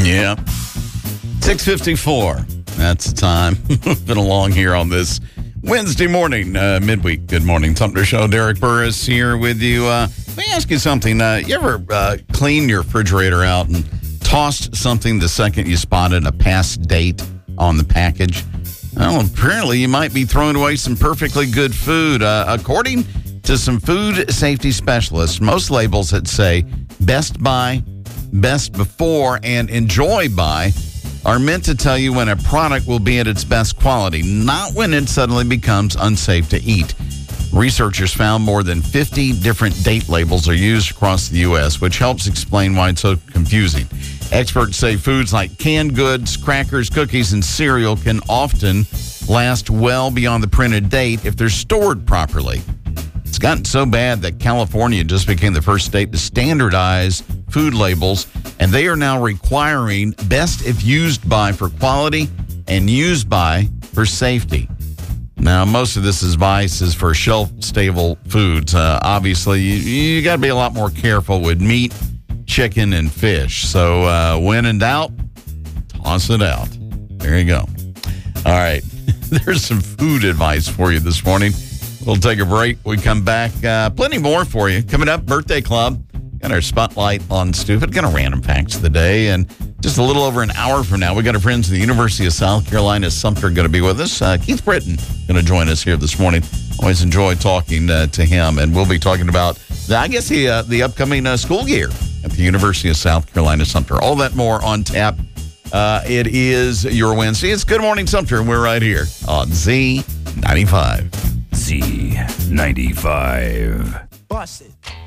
Yeah. 6:54. That's the time. Been along here on this Wednesday morning, midweek. Good morning, Sumter Show. Derek Burris here with you. Let me ask you something. You ever cleaned your refrigerator out and tossed something the second you spotted a past date on the package? Well, apparently you might be throwing away some perfectly good food. According to some food safety specialists, most labels that say best by, best before, and enjoy by are meant to tell you when a product will be at its best quality, not when it suddenly becomes unsafe to eat. Researchers found more than 50 different date labels are used across the U.S., which helps explain why it's so confusing. Experts say foods like canned goods, crackers, cookies, and cereal can often last well beyond the printed date if they're stored properly. It's gotten so bad that California just became the first state to standardize food labels, and they are now requiring best if used by for quality and used by for safety. Now, most of this advice is for shelf-stable foods. Obviously, you got to be a lot more careful with meat, chicken, and fish. So when in doubt, toss it out. There you go. All right. There's some food advice for you this morning. We'll take a break. We come back. Plenty more for you. Coming up, Birthday Club. Got our spotlight on Stupid. Got our random facts of the day. And just a little over an hour from now, we got our friends at the University of South Carolina, Sumter, going to be with us. Keith Britton going to join us here this morning. Always enjoy talking to him. And we'll be talking about, the upcoming school year at the University of South Carolina, Sumter. All that more on tap. It is your Wednesday. It's Good Morning Sumter, and we're right here on Z95. Z95. Bust it.